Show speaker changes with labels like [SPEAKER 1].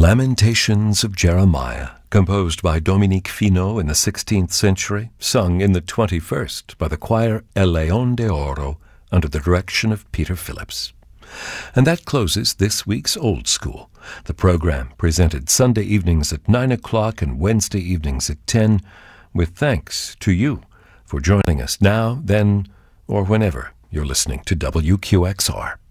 [SPEAKER 1] Lamentations of Jeremiah, composed by Dominique Finot in the 16th century, sung in the 21st by the choir El León de Oro under the direction of Peter Phillips. And that closes this week's Old School. The program presented Sunday evenings at 9 o'clock and Wednesday evenings at 10, with thanks to you for joining us now, then, or whenever you're listening to WQXR.